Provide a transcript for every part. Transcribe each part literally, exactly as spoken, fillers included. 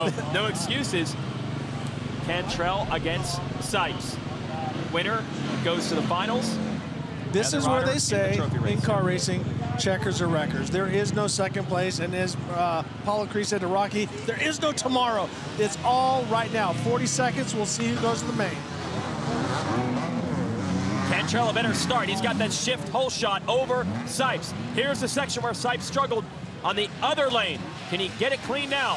No excuses. Cantrell against Sipes. Winner goes to the finals. This is where they say in car racing, checkers are records. There is no second place, and as uh, Paulo Creed said to Rocky, there is no tomorrow. It's all right now. forty seconds, we'll see who goes to the main. Cantrell a better start. He's got that shift hole shot over Sipes. Here's the section where Sipes struggled on the other lane. Can he get it clean now?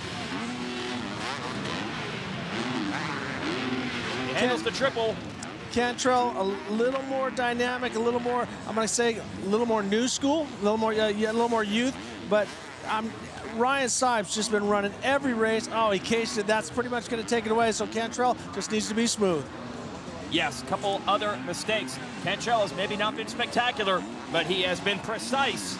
He handles the triple. Cantrell a little more dynamic, a little more, I'm going to say, a little more new school, a little more, uh, yeah, a little more youth. But um, Ryan Sipes just been running every race. Oh, he cased it. That's pretty much going to take it away. So Cantrell just needs to be smooth. Yes, a couple other mistakes. Cantrell has maybe not been spectacular, but he has been precise.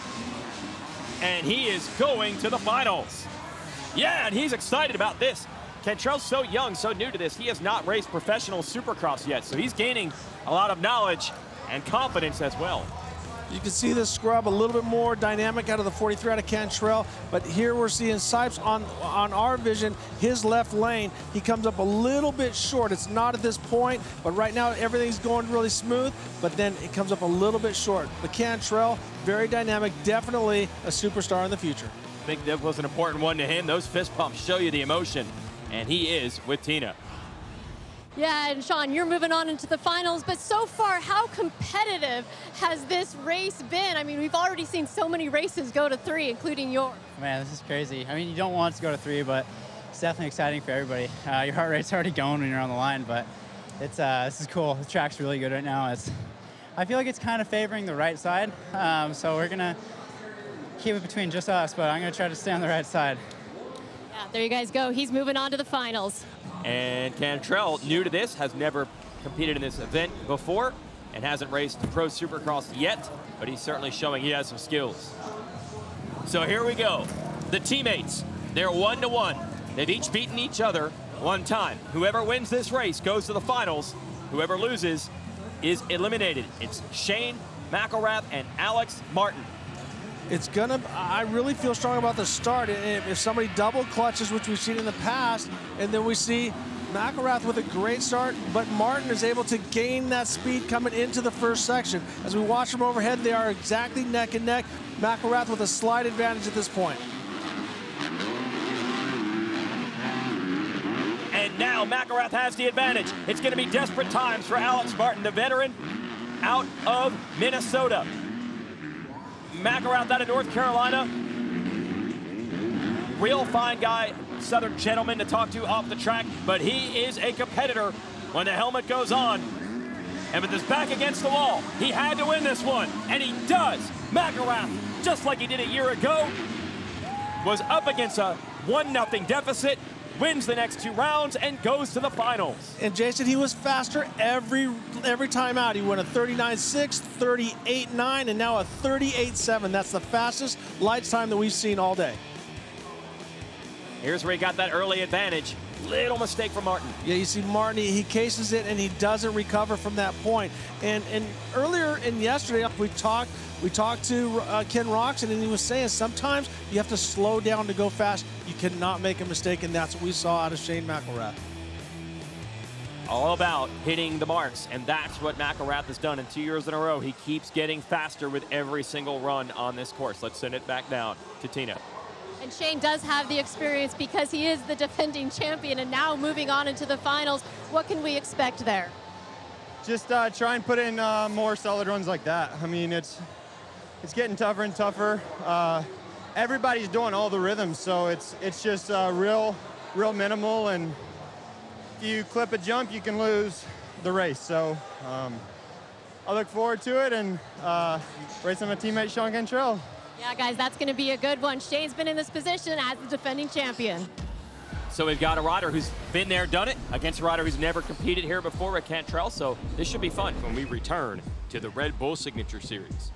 And he is going to the finals. Yeah, and he's excited about this. Cantrell's so young, so new to this. He has not raced professional supercross yet, so he's gaining a lot of knowledge and confidence as well. You can see this scrub a little bit more dynamic out of the forty-three out of Cantrell, but here we're seeing Sipes on, on our vision, his left lane. He comes up a little bit short. It's not at this point, but right now everything's going really smooth, but then it comes up a little bit short. But Cantrell, very dynamic, definitely a superstar in the future. I think that was an important one to him. Those fist pumps show you the emotion, and he is with Tina. Yeah, and Sean, you're moving on into the finals, but so far, how competitive has this race been? I mean, we've already seen so many races go to three, including yours. Man, this is crazy. I mean, you don't want it to go to three, but it's definitely exciting for everybody. Uh, your heart rate's already going when you're on the line, but it's uh, this is cool. The track's really good right now. It's, I feel like it's kind of favoring the right side, um, so we're gonna keep it between just us, but I'm gonna try to stay on the right side. Yeah, there you guys go. He's moving on to the finals. And Cantrell, new to this, has never competed in this event before and hasn't raced Pro Supercross yet, but he's certainly showing he has some skills. So here we go. The teammates, they're one to one. They've each beaten each other one time. Whoever wins this race goes to the finals. Whoever loses is eliminated. It's Shane McElrath and Alex Martin. It's gonna, I really feel strong about the start. If, if somebody double clutches, which we've seen in the past, and then we see McElrath with a great start, but Martin is able to gain that speed coming into the first section. As we watch from overhead, they are exactly neck and neck. McElrath with a slight advantage at this point. And now McElrath has the advantage. It's gonna be desperate times for Alex Martin, the veteran out of Minnesota. McElrath out of North Carolina. Real fine guy, Southern gentleman to talk to off the track, but he is a competitor when the helmet goes on. And with his back against the wall, he had to win this one, and he does. McElrath, just like he did a year ago, was up against a one nothing deficit, wins the next two rounds, and goes to the finals. And Jason, he was faster every every time out. He went a thirty-nine six, thirty-eight nine, and now a thirty-eight seven. That's the fastest lights time that we've seen all day. Here's where he got that early advantage. Little mistake for Martin. Yeah, you see Martin, he, he cases it and he doesn't recover from that point. And and earlier in yesterday, we talked we talked to uh, Ken Roczen, and he was saying sometimes you have to slow down to go fast. You cannot make a mistake, and that's what we saw out of Shane McElrath. All about hitting the marks, and that's what McElrath has done in two years in a row. He keeps getting faster with every single run on this course. Let's send it back down to Tina. And Shane does have the experience because he is the defending champion, and now moving on into the finals. What can we expect there? Just uh, try and put in uh, more solid runs like that. I mean, it's it's getting tougher and tougher. Uh, everybody's doing all the rhythms, so it's it's just uh, real, real minimal. And if you clip a jump, you can lose the race. So um, I look forward to it and uh, racing my teammate Sean Cantrell. Yeah, guys, that's going to be a good one. Shane's been in this position as the defending champion. So we've got a rider who's been there, done it, against a rider who's never competed here before at Cantrell. So this should be fun when we return to the Red Bull Signature Series.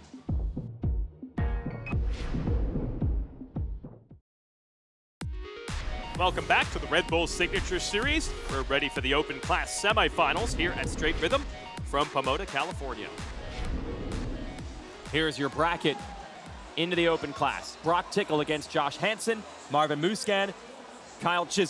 Welcome back to the Red Bull Signature Series. We're ready for the Open Class semifinals here at Straight Rhythm from Pomona, California. Here's your bracket into the Open Class. Brock Tickle against Josh Hansen, Marvin Musquin, Kyle Chisholm.